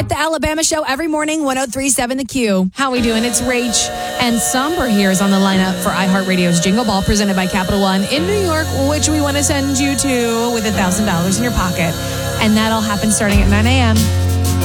with the Alabama Show every morning, 103.7 The Q. How we doing? It's Rach, and Somber here is on the lineup for iHeartRadio's Jingle Ball presented by Capital One in New York, which we want to send you to with $1,000 in your pocket. And that'll happen starting at 9 a.m.